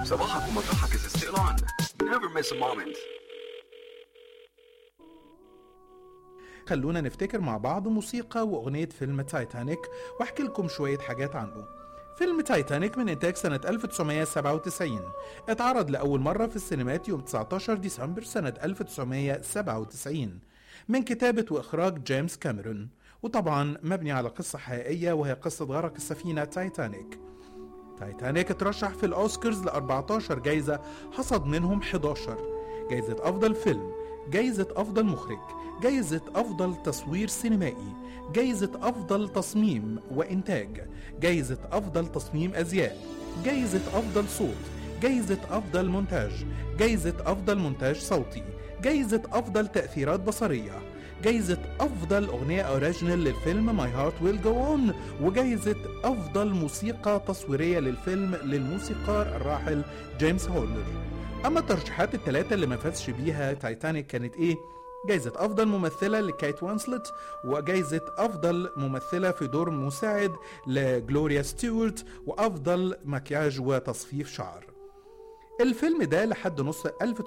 صباحك ومطرحك is still on. Never miss a moment. خلونا نفتكر مع بعض موسيقى وأغنية فيلم تايتانيك واحكي لكم شوية حاجات عنه. فيلم تايتانيك من إنتاج سنة 1997 اتعرض لأول مرة في السينمات يوم 19 ديسمبر سنة 1997 من كتابة وإخراج جيمس كاميرون، وطبعا مبني على قصة حقيقية وهي قصة غرق السفينة تايتانيك. تايتانيك اترشح في الأوسكارز ل 14 جايزة، حصد منهم 11: جايزة أفضل فيلم، جايزة أفضل مخرج، جايزة أفضل تصوير سينمائي، جايزة أفضل تصميم وإنتاج، جايزة أفضل تصميم أزياء، جايزة أفضل صوت، جايزة أفضل مونتاج، جايزة أفضل مونتاج صوتي، جايزة أفضل تأثيرات بصرية، جايزة أفضل أغنية أوريجينال للفيلم My Heart Will Go On، وجايزة أفضل موسيقى تصويرية للفيلم للموسيقار الراحل جيمس هورنر. أما الترشيحات الثلاثة اللي ما فازش بيها تايتانيك كانت إيه؟ جايزة أفضل ممثلة لكايت وانسلت، وجايزة أفضل ممثلة في دور مساعد لجلوريا ستيوارت، وأفضل مكياج وتصفيف شعر. الفيلم ده لحد نص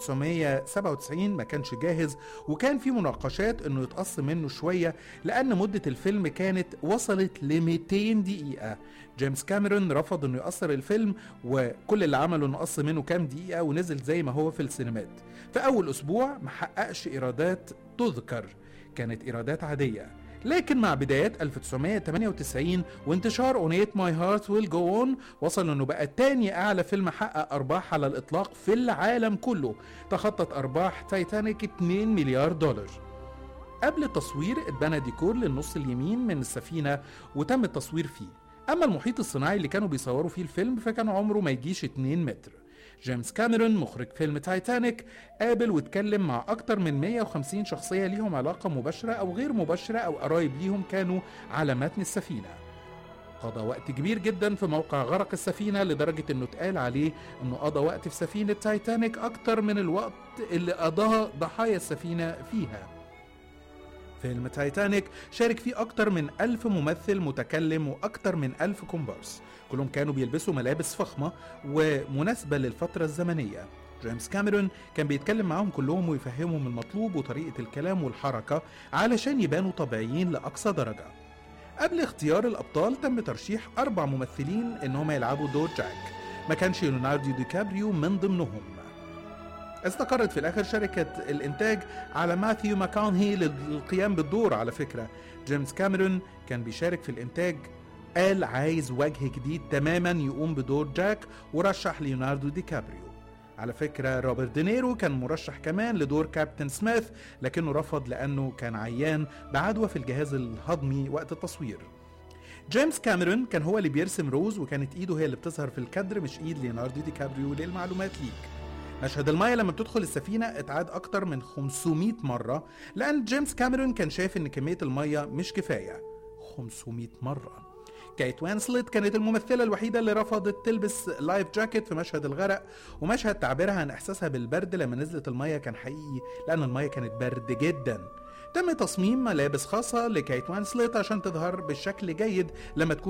1997 ما كانش جاهز، وكان في مناقشات انه يتقص منه شوية لان مدة الفيلم كانت وصلت ل 200 دقيقة. جيمس كاميرون رفض انه يقصر الفيلم، وكل اللي عمله انه قص منه كام دقيقة ونزل زي ما هو في السينمات. في اول اسبوع محققش ايرادات تذكر، كانت ايرادات عادية، لكن مع بدايات 1998 وانتشار أغنية My Heart Will Go On وصل انه بقى تاني اعلى فيلم حقق ارباح على الاطلاق في العالم كله، تخطت ارباح تايتانيك 2 مليار دولار. قبل التصوير اتبنى ديكور للنص اليمين من السفينة وتم التصوير فيه. اما المحيط الصناعي اللي كانوا بيصوروا فيه الفيلم فكان عمره ما يجيش 2 متر. جيمس كاميرون مخرج فيلم تايتانيك قابل واتكلم مع أكتر من 150 شخصية ليهم علاقة مباشرة أو غير مباشرة أو قرايب ليهم كانوا على متن السفينة. قضى وقت كبير جدا في موقع غرق السفينة لدرجة انه اتقال عليه انه قضى وقت في سفينة تايتانيك أكتر من الوقت اللي قضاه ضحايا السفينة فيها. فيلم تايتانيك شارك فيه أكتر من 1000 ممثل متكلم وأكتر من 1000 كومبارس، كلهم كانوا بيلبسوا ملابس فخمة ومناسبة للفترة الزمنية. جيمس كاميرون كان بيتكلم معاهم كلهم ويفهمهم المطلوب وطريقة الكلام والحركة علشان يبانوا طبيعيين لأقصى درجة. قبل اختيار الأبطال تم ترشيح 4 ممثلين إنهم يلعبوا دور جاك، ما كانش ليوناردو دي كابريو من ضمنهم. استقرت في الآخر شركة الإنتاج على ماثيو ماكونهي للقيام بالدور. على فكرة جيمس كاميرون كان بيشارك في الإنتاج، قال عايز وجه جديد تماما يقوم بدور جاك، ورشح ليوناردو دي كابريو. على فكرة روبرت دينيرو كان مرشح كمان لدور كابتن سميث، لكنه رفض لأنه كان عيان بعدوى في الجهاز الهضمي وقت التصوير. جيمس كاميرون كان هو اللي بيرسم روز، وكانت ايده هي اللي بتظهر في الكادر مش ايد ليوناردو دي كابريو للمعلومات ليك. مشهد المايه لما بتدخل السفينة اتعاد أكتر من 500 مرة لأن جيمس كاميرون كان شايف إن كمية المايه مش كفاية. 500 مرة. كايت وانسلت كانت الممثلة الوحيدة اللي رفضت تلبس لايف جاكيت في مشهد الغرق، ومشهد تعبيرها عن إحساسها بالبرد لما نزلت المايه كان حقيقي لأن المايه كانت برد جدا. تم تصميم ملابس خاصة لكايت وانسلت عشان تظهر بالشكل جيد لما تكون